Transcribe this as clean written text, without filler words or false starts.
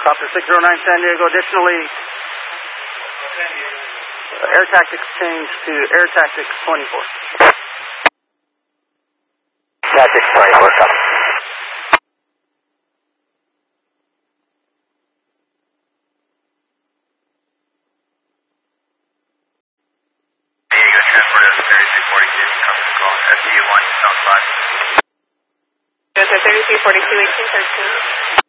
Copter 609 San Diego. Additionally, air tactics change to air tactics 24. Tactics 24, copy. Diego, transport of 3342, come to call. SU1, South 5. There's a 3342, 1813.